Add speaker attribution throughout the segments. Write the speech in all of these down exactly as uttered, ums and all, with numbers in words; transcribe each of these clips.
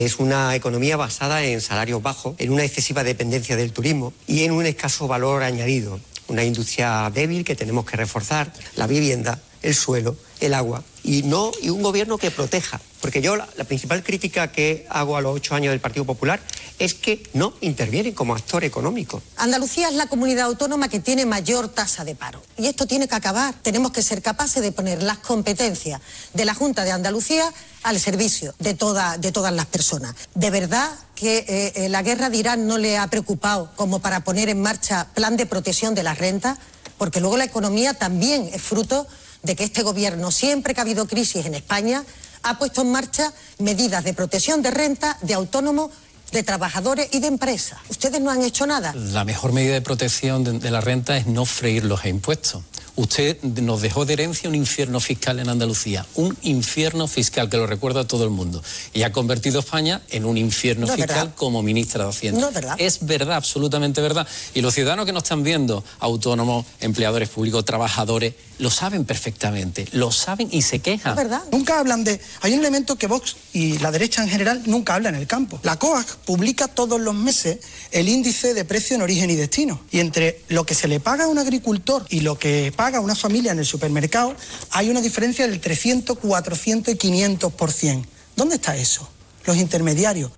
Speaker 1: Es una economía basada en salarios bajos, en una excesiva dependencia del turismo y en un escaso valor añadido. Una industria débil que tenemos que reforzar, la vivienda, el suelo, el agua y no y un gobierno que proteja. Porque yo la, la principal crítica que hago a los ocho años del Partido Popular es que no intervienen como actor económico.
Speaker 2: Andalucía es la comunidad autónoma que tiene mayor tasa de paro y esto tiene que acabar. Tenemos que ser capaces de poner las competencias de la Junta de Andalucía al servicio de, toda, de todas las personas. ¿De verdad que eh, la guerra de Irán no le ha preocupado como para poner en marcha plan de protección de las rentas? Porque luego la economía también es fruto de que este gobierno, siempre que ha habido crisis en España, ha puesto en marcha medidas de protección de renta, de autónomos, de trabajadores y de empresas. ¿Ustedes no han hecho nada?
Speaker 3: La mejor medida de protección de, de la renta es no freír los impuestos. Usted nos dejó de herencia un infierno fiscal en Andalucía, un infierno fiscal que lo recuerda a todo el mundo. Y ha convertido a España en un infierno
Speaker 2: no
Speaker 3: fiscal
Speaker 2: verdad.
Speaker 3: como ministra de Hacienda.
Speaker 2: No es verdad.
Speaker 3: Es verdad, absolutamente verdad. Y los ciudadanos que nos están viendo, autónomos, empleadores públicos, trabajadores, lo saben perfectamente, lo saben y se quejan.
Speaker 2: Es verdad.
Speaker 4: Nunca hablan de... Hay un elemento que Vox y la derecha en general nunca hablan en el campo. La COAG publica todos los meses el índice de precio en origen y destino. Y entre lo que se le paga a un agricultor y lo que paga una familia en el supermercado, hay una diferencia del trescientos, cuatrocientos y quinientos por ciento. ¿Dónde está eso? Los intermediarios.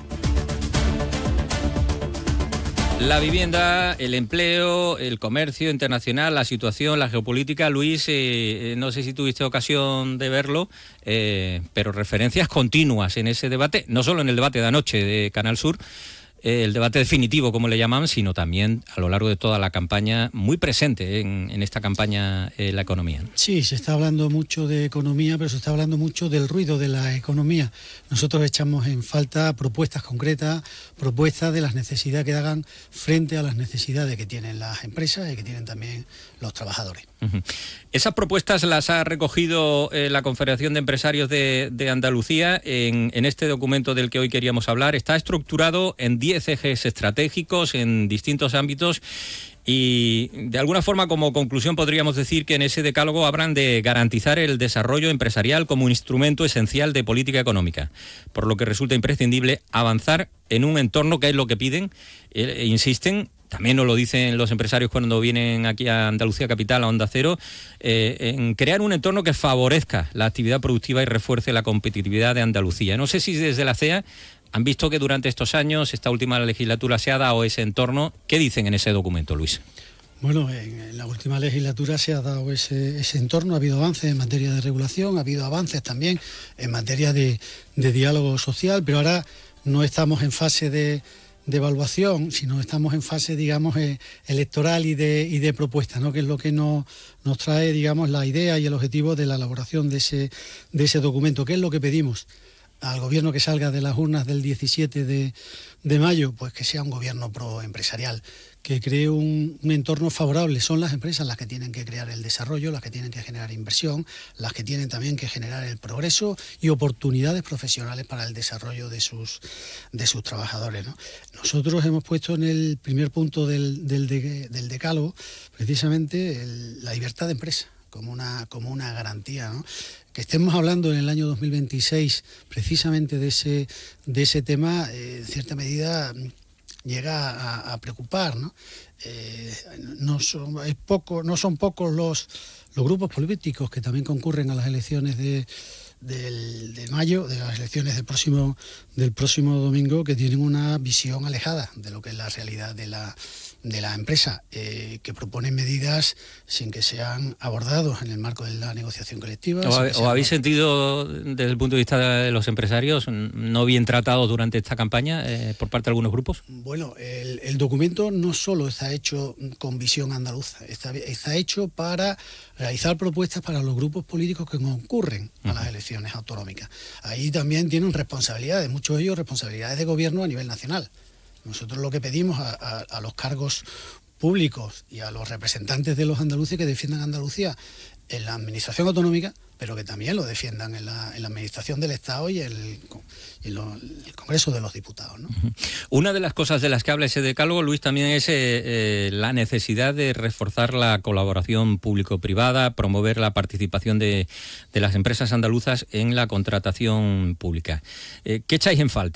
Speaker 5: La vivienda, el empleo, el comercio internacional, la situación, la geopolítica. Luis, eh, no sé si tuviste ocasión de verlo, eh, pero referencias continuas en ese debate, no solo en el debate de anoche de Canal Sur, eh, el debate definitivo, como le llaman, sino también a lo largo de toda la campaña, muy presente en, en esta campaña eh, la economía.
Speaker 6: Sí, se está hablando mucho de economía, pero se está hablando mucho del ruido de la economía. Nosotros echamos en falta propuestas concretas, propuestas de las necesidades que hagan frente a las necesidades que tienen las empresas y que tienen también los trabajadores.
Speaker 5: Uh-huh. Esas propuestas las ha recogido eh, la Confederación de Empresarios de, de Andalucía en, en este documento del que hoy queríamos hablar. Está estructurado en diez ejes estratégicos en distintos ámbitos. Y de alguna forma, como conclusión, podríamos decir que en ese decálogo hablan de garantizar el desarrollo empresarial como un instrumento esencial de política económica, por lo que resulta imprescindible avanzar en un entorno, que es lo que piden, e insisten, también nos lo dicen los empresarios cuando vienen aquí a Andalucía Capital, a Onda Cero, eh, en crear un entorno que favorezca la actividad productiva y refuerce la competitividad de Andalucía. No sé si desde la C E A han visto que durante estos años, esta última legislatura, se ha dado ese entorno. ¿Qué dicen en ese documento, Luis?
Speaker 6: Bueno, en la última legislatura se ha dado ese, ese entorno, ha habido avances en materia de regulación, ha habido avances también en materia de, de diálogo social, pero ahora no estamos en fase de, de evaluación, sino estamos en fase, digamos, eh, electoral y de, y de propuesta, ¿no? Que es lo que nos, nos trae, digamos, la idea y el objetivo de la elaboración de ese, de ese documento. ¿Qué es lo que pedimos al gobierno que salga de las urnas del diecisiete de mayo? Pues que sea un gobierno proempresarial, que cree un, un entorno favorable. Son las empresas las que tienen que crear el desarrollo, las que tienen que generar inversión, las que tienen también que generar el progreso y oportunidades profesionales para el desarrollo de sus, de sus trabajadores, ¿no? Nosotros hemos puesto en el primer punto del, del, de, del decálogo precisamente el, la libertad de empresa como una, como una garantía, ¿no? Que estemos hablando en el año dos mil veintiséis precisamente de ese, de ese tema, eh, en cierta medida llega a, a preocupar, ¿no? Eh, no, son, es poco, no son pocos los, los grupos políticos que también concurren a las elecciones de, del, de mayo, de las elecciones del próximo, del próximo domingo, que tienen una visión alejada de lo que es la realidad de la de la empresa, eh, que proponen medidas sin que sean abordados en el marco de la negociación colectiva.
Speaker 5: ¿O, ha, o habéis sentido, desde el punto de vista de los empresarios, no bien tratados durante esta campaña eh, por parte de algunos grupos?
Speaker 6: Bueno, el, el documento no solo está hecho con visión andaluza, está, está hecho para realizar propuestas para los grupos políticos que concurren a las elecciones autonómicas. Ahí también tienen responsabilidades, muchos de ellos responsabilidades de gobierno a nivel nacional. Nosotros lo que pedimos a, a, a los cargos públicos y a los representantes de los andaluces que defiendan Andalucía en la administración autonómica, pero que también lo defiendan en la, en la administración del Estado y el, y lo, el Congreso de los Diputados, ¿no?
Speaker 5: Una de las cosas de las que habla ese decálogo, Luis, también es eh, eh, la necesidad de reforzar la colaboración público-privada, promover la participación de, de las empresas andaluzas en la contratación pública. Eh, ¿Qué echáis en falta?